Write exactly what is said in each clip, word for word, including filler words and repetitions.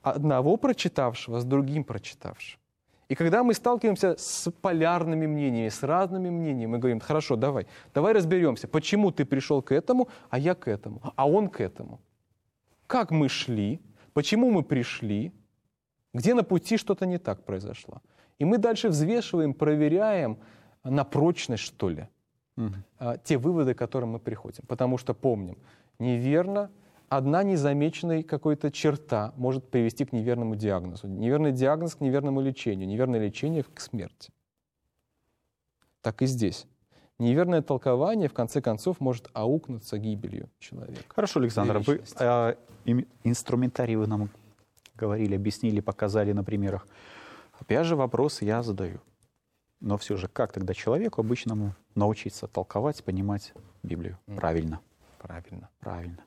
одного прочитавшего с другим прочитавшим. И когда мы сталкиваемся с полярными мнениями, с разными мнениями, мы говорим: хорошо, давай, давай разберемся, почему ты пришел к этому, а я к этому, а он к этому. Как мы шли, почему мы пришли, где на пути что-то не так произошло. И мы дальше взвешиваем, проверяем на прочность, что ли, угу. те выводы, к которым мы приходим. Потому что помним, неверно, одна незамеченная какая-то черта может привести к неверному диагнозу. Неверный диагноз к неверному лечению, неверное лечение к смерти. Так и здесь. Неверное толкование, в конце концов, может аукнуться гибелью человека. Хорошо, Александр, вы э, инструментарий вы нам говорили, объяснили, показали на примерах. Опять же, вопрос я задаю. Но все же, как тогда человеку обычному научиться толковать, понимать Библию? Mm. Правильно. Правильно. Правильно.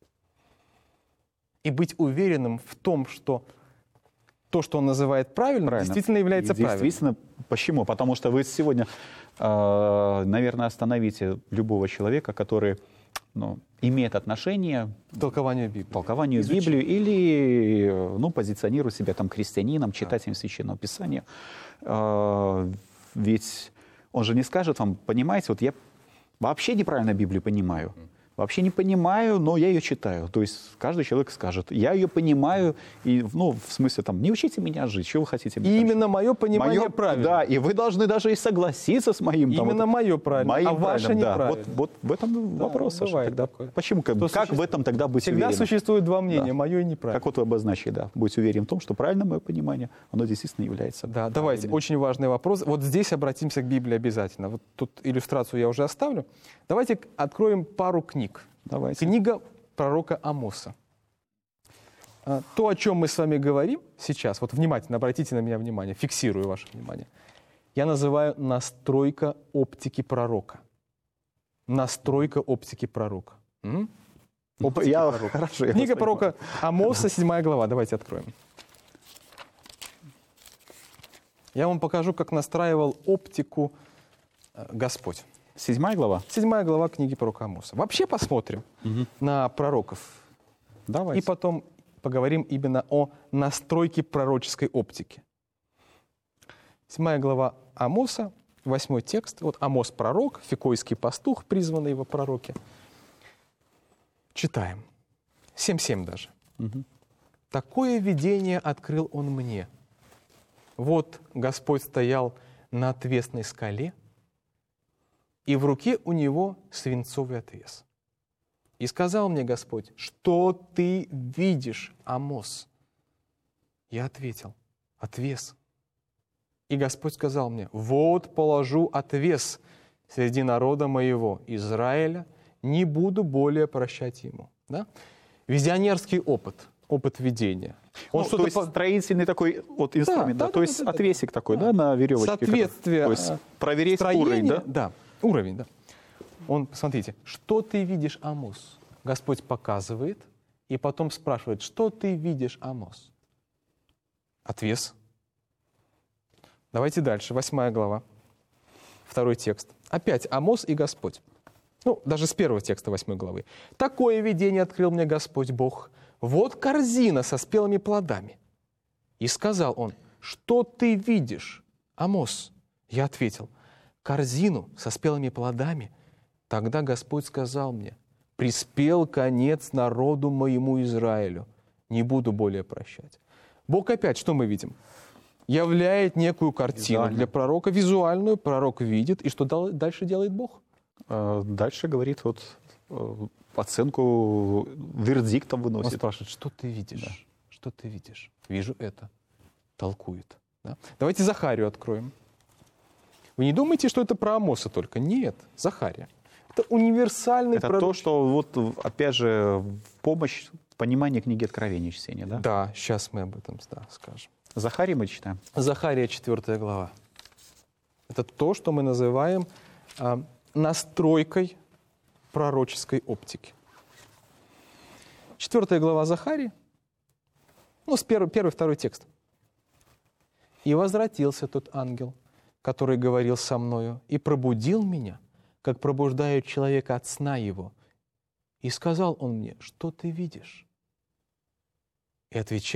И быть уверенным в том, что то, что он называет правильным, правильно. действительно является и правильным. Действительно, почему? Потому что вы сегодня, э, наверное, остановите любого человека, который ну, имеет отношение к толкованию Библии, толкованию Библии или ну, позиционирует себя там христианином, читателем да. Священного Писания. Э, ведь он же не скажет вам: понимаете, вот я вообще неправильно Библию понимаю. Вообще не понимаю, но я ее читаю. То есть каждый человек скажет: я ее понимаю, и, ну, в смысле, там, не учите меня жить, что вы хотите? И именно мое понимание мое, правильно. Да, и вы должны даже и согласиться с моим. Там, именно вот, мое правильно, моим а ваше да. неправильно. Вот, вот в этом да, вопрос, Саша. Тогда, почему? Как, как существ... в этом тогда быть Всегда уверенным? существует два мнения, да. мое и неправильное. Как вот вы обозначили, да. Быть уверен в том, что правильное мое понимание, оно действительно является Да, давайте, очень важный вопрос. Вот здесь обратимся к Библии обязательно. Вот тут иллюстрацию я уже оставлю. Давайте откроем пару книг. Давайте. Книга пророка Амоса. То, о чем мы с вами говорим сейчас, вот внимательно, обратите на меня внимание, фиксирую ваше внимание, я называю настройка оптики пророка. Настройка оптики пророка. М? Оптики я, пророка. Хорошо, я Книга пророка Амоса, седьмая глава. Давайте откроем. Я вам покажу, как настраивал оптику Господь. Седьмая глава? Седьмая глава книги пророка Амоса. Вообще посмотрим угу. на пророков. Давайте. И потом поговорим именно о настройке пророческой оптики. Седьмая глава Амоса, восьмой текст. Вот Амос пророк, фикойский пастух, призванный во пророке. Читаем. семь семь даже. Угу. «Такое видение открыл он мне. Вот Господь стоял на отвесной скале, и в руке у него свинцовый отвес. И сказал мне Господь: что ты видишь, Амос? Я ответил: отвес. И Господь сказал мне: вот положу отвес среди народа моего, Израиля, не буду более прощать ему». Да? Визионерский опыт, опыт видения. Он ну, что-то то есть по... строительный такой вот инструмент, да, да, да, то да, есть да, отвесик да, такой, да, да, на веревочке. Соответствие. Который, то есть проверить уровень, да? Да, уровень, да. Он, смотрите, что ты видишь, Амос? Господь показывает и потом спрашивает: что ты видишь, Амос? Отвес. Давайте дальше, восьмая глава, второй текст. Опять Амос и Господь. Ну, даже с первого текста восьмой главы. «Такое видение открыл мне Господь Бог. Вот корзина со спелыми плодами. И сказал он: что ты видишь, Амос? Я ответил: корзину со спелыми плодами. Тогда Господь сказал мне: приспел конец народу моему Израилю. Не буду более прощать». Бог опять, что мы видим? Являет некую картину Визуально. Для пророка, визуальную. Пророк видит. И что дальше делает Бог? Дальше говорит, вот оценку вердиктом выносит. Он спрашивает: что ты видишь? Да. Что ты видишь? Вижу это. Толкует. Да? Давайте Захарию откроем. Вы не думаете, что это про Амоса только? Нет, Захария. Это универсальный Это пророк. то, что, вот, опять же, в помощь пониманию книги Откровения чтения, да? Да, сейчас мы об этом да, скажем. Захарий мы читаем. Захария, четвертая глава. Это то, что мы называем а, настройкой пророческой оптики. Четвертая глава Захарии, ну, с первый, первый, второй текст. «И возвратился тот ангел, который говорил со мною, и пробудил меня, как пробуждают человека от сна его. И сказал он мне: что ты видишь? И отвечал: